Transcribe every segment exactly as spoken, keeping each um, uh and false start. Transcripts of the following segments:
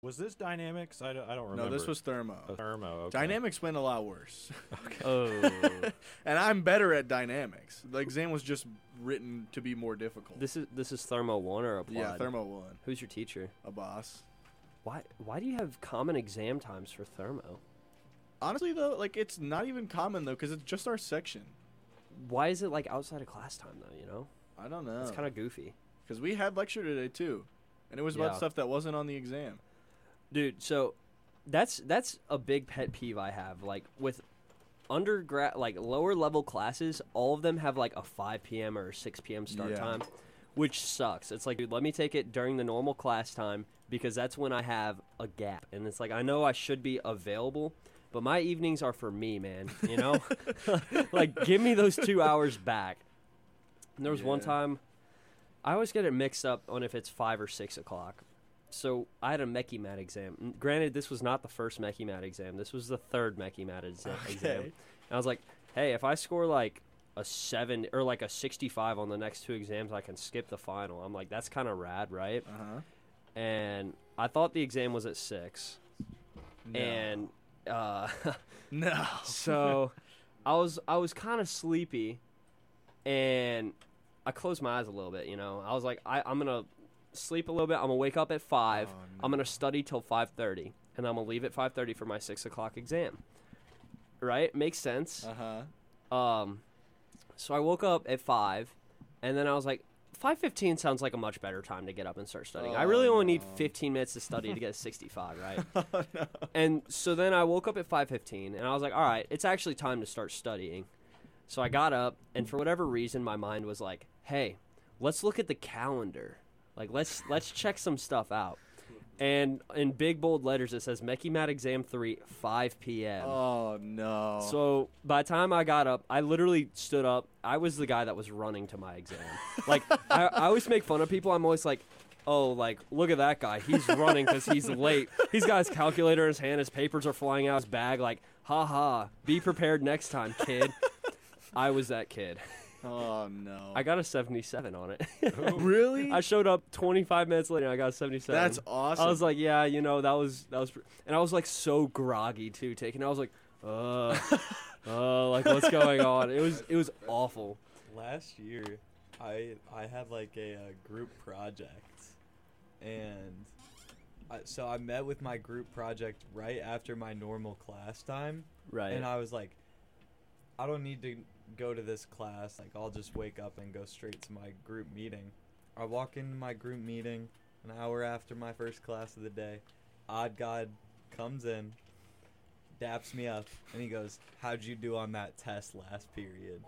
Was this Dynamics? I don't, I don't remember. No, this was Thermo. Oh, Thermo. Okay. Dynamics went a lot worse. Okay. Oh, And I'm better at Dynamics. The exam was just written to be more difficult. this is this is Thermo one or Applied? yeah, Thermo won. Who's your teacher? A boss. Why why do you have common exam times for Thermo? Honestly, though, like, it's not even common, though, because it's just our section. Why is it like outside of class time though? You know, I don't know. it's kind of goofy, Because we had lecture today, too. And it was about Yeah. stuff that wasn't on the exam. dude. So that's that's a big pet peeve I have. Like with undergrad, like lower level classes, all of them have like a five p.m. or six p.m. start Yeah. time, which sucks. It's like, dude, let me take it during the normal class time because that's when I have a gap. And it's like, I know I should be available, but my evenings are for me, man. You know, like give me those two hours back. And there was one Yeah. time, I always get it mixed up on if it's five or six o'clock. So I had a Mechimat exam. N- Granted, this was not the first Mechimat exam. This was the third Mechimat exa- exam. Okay. And I was like, hey, if I score like a seven or like a sixty-five on the next two exams, I can skip the final. I'm like, that's kind of rad, right? Uh-huh. And I thought the exam was at six. No. And uh, No. so I was I was kind of sleepy, and I closed my eyes a little bit. You know, I was like, I, I'm gonna sleep a little bit. I'm gonna wake up at five. Oh, I'm no. gonna study till five thirty, and I'm gonna leave at five thirty for my six o'clock exam. Right? Makes sense. Uh-huh. Um, so I woke up at five, and then I was like, five fifteen sounds like a much better time to get up and start studying. I Oh, really only need no. fifteen minutes to study to get a sixty-five, right? Oh, no. And so then I woke up at five fifteen, and I was like, all right, it's actually time to start studying. So I got up, and for whatever reason, my mind was like, hey, let's look at the calendar. Like, let's let's check some stuff out. And in big, bold letters, it says Mechimat Exam three, five p.m. Oh, no. So by the time I got up, I literally stood up. I was the guy that was running to my exam. Like, I, I always make fun of people. I'm always like, oh, like, look at that guy. He's running because he's late. He's got his calculator in his hand. His papers are flying out of his bag. Like, ha ha, be prepared next time, kid. I was that kid. Oh, no. I got a seventy-seven on it. Really? I showed up twenty-five minutes later, and I got a seventy-seven. That's awesome. I was like, yeah, you know, that was that was, pr-. And I was like so groggy too, taking. I was like, uh, uh, like what's going on? It was it was awful. Last year, I I had like a, uh group project, and I, so I met with my group project right after my normal class time, Right. and I was like, I don't need to go to this class. Like, I'll just wake up and go straight to my group meeting. I walk into my group meeting an hour after my first class of the day. Odd God comes in, daps me up, and he goes, "How'd you do on that test last period?"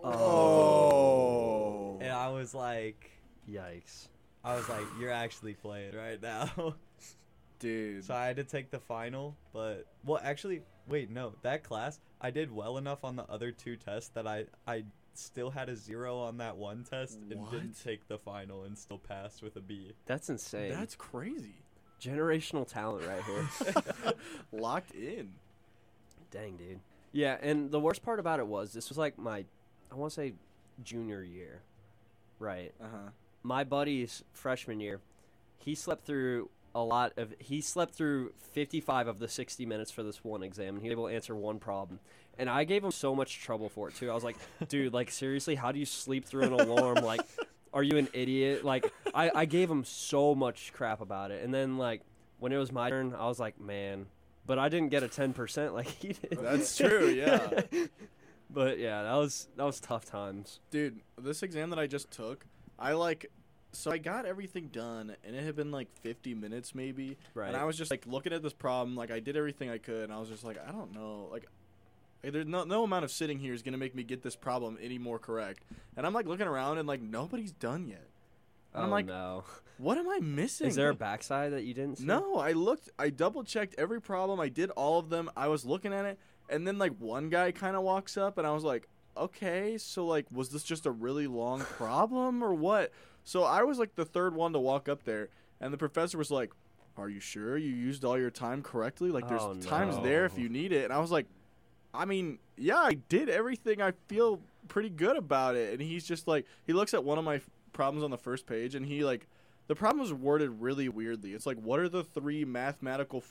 Oh. And I was like, Yikes. I was like, "You're actually playing right now." Dude. So I had to take the final, but well, actually, wait, no, that class I did well enough on the other two tests that I I still had a zero on that one test and What? didn't take the final and still passed with a B. That's insane. That's crazy. generational talent right here. Locked in. Dang, dude. Yeah, and the worst part about it was this was like my, I want to say, junior year, right? Uh-huh. My buddy's freshman year, he slept through a lot of. He slept through fifty-five of the sixty minutes for this one exam, and he was able to answer one problem. And I gave him so much trouble for it too. I was like, dude, like seriously, how do you sleep through an alarm? Like, are you an idiot? Like, I, I gave him so much crap about it. And then like when it was my turn, I was like, man, but I didn't get a ten percent like he did. That's true, yeah. But yeah, that was that was tough times. Dude, this exam that I just took, I like, so I got everything done, and it had been like fifty minutes maybe. Right. And I was just like looking at this problem, like I did everything I could, and I was just like, I don't know, like, like, there's no no amount of sitting here is gonna make me get this problem any more correct. And I'm like looking around, and like nobody's done yet. And oh I'm like, no. what am I missing? Is there a backside that you didn't see? No, I looked, I double checked every problem. I did all of them. I was looking at it, and then like one guy kind of walks up, and I was like, okay, so like, was this just a really long problem or what? So I was like the third one to walk up there, and the professor was like, are you sure you used all your time correctly? Like, there's Oh, times no. there if you need it. And I was like, I mean, yeah, I did everything. I feel pretty good about it. And he's just like, he looks at one of my f- problems on the first page, and he like The problem was worded really weirdly. It's like, what are the three mathematical